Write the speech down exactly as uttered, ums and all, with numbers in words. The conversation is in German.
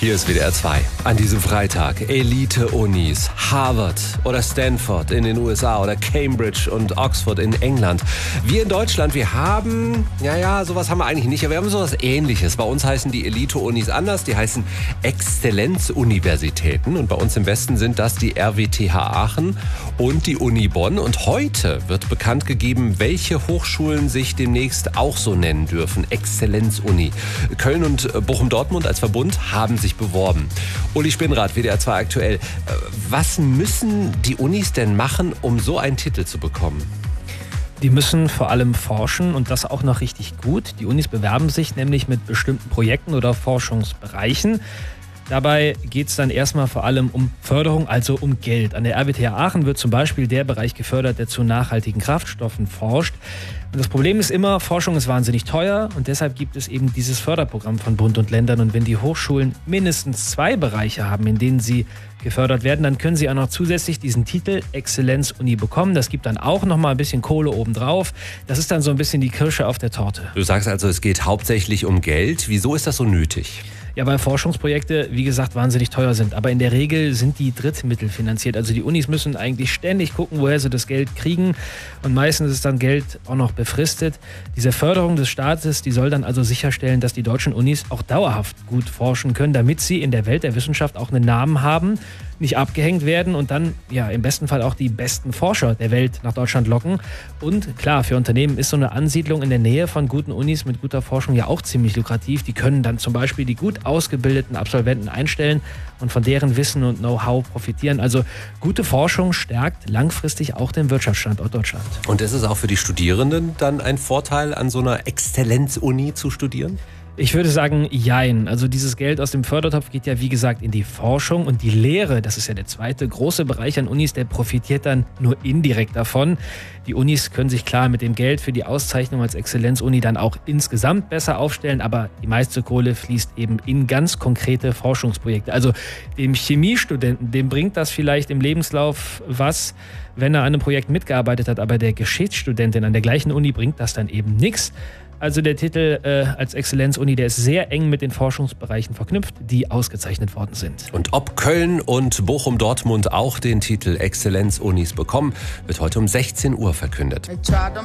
Hier ist W D R zwei. An diesem Freitag Elite-Unis, Harvard oder Stanford in den U S A oder Cambridge und Oxford in England. Wir in Deutschland, wir haben, ja, ja, sowas haben wir eigentlich nicht, aber wir haben sowas Ähnliches. Bei uns heißen die Elite-Unis anders, die heißen Exzellenzuniversitäten und bei uns im Westen sind das die R W T H Aachen und die Uni Bonn. Und heute wird bekannt gegeben, welche Hochschulen sich demnächst auch so nennen dürfen. Exzellenzuni. Köln und Bochum-Dortmund als Verbund haben sich beworben. Uli Spinnrad, W D R zwei aktuell. Was müssen die Unis denn machen, um so einen Titel zu bekommen? Die müssen vor allem forschen und das auch noch richtig gut. Die Unis bewerben sich nämlich mit bestimmten Projekten oder Forschungsbereichen. Dabei geht es dann erstmal vor allem um Förderung, also um Geld. An der R W T H Aachen wird zum Beispiel der Bereich gefördert, der zu nachhaltigen Kraftstoffen forscht. Und das Problem ist immer, Forschung ist wahnsinnig teuer und deshalb gibt es eben dieses Förderprogramm von Bund und Ländern. Und wenn die Hochschulen mindestens zwei Bereiche haben, in denen sie gefördert werden, dann können sie auch noch zusätzlich diesen Titel Exzellenzuni bekommen. Das gibt dann auch noch mal ein bisschen Kohle obendrauf. Das ist dann so ein bisschen die Kirsche auf der Torte. Du sagst also, es geht hauptsächlich um Geld. Wieso ist das so nötig? Ja, weil Forschungsprojekte, wie gesagt, wahnsinnig teuer sind. Aber in der Regel sind die Drittmittel finanziert. Also die Unis müssen eigentlich ständig gucken, woher sie das Geld kriegen. Und meistens ist dann Geld auch noch befristet. Diese Förderung des Staates, die soll dann also sicherstellen, dass die deutschen Unis auch dauerhaft gut forschen können, damit sie in der Welt der Wissenschaft auch einen Namen haben, nicht abgehängt werden und dann ja im besten Fall auch die besten Forscher der Welt nach Deutschland locken. Und klar, für Unternehmen ist so eine Ansiedlung in der Nähe von guten Unis mit guter Forschung ja auch ziemlich lukrativ. Die können dann zum Beispiel die gut ausgebildeten Absolventen einstellen und von deren Wissen und Know-how profitieren. Also gute Forschung stärkt langfristig auch den Wirtschaftsstandort Deutschland. Und ist es auch für die Studierenden dann ein Vorteil, an so einer Exzellenzuni zu studieren? Ich würde sagen, jein. Also dieses Geld aus dem Fördertopf geht ja wie gesagt in die Forschung und die Lehre, das ist ja der zweite große Bereich an Unis, der profitiert dann nur indirekt davon. Die Unis können sich klar mit dem Geld für die Auszeichnung als Exzellenzuni dann auch insgesamt besser aufstellen, aber die meiste Kohle fließt eben in ganz konkrete Forschungsprojekte. Also dem Chemiestudenten, dem bringt das vielleicht im Lebenslauf was, wenn er an einem Projekt mitgearbeitet hat, aber der Geschichtsstudentin an der gleichen Uni bringt das dann eben nichts. Also der Titel äh, als Exzellenzuni, der ist sehr eng mit den Forschungsbereichen verknüpft, die ausgezeichnet worden sind. Und ob Köln und Bochum-Dortmund auch den Titel Exzellenzunis bekommen, wird heute um sechzehn Uhr verkündet.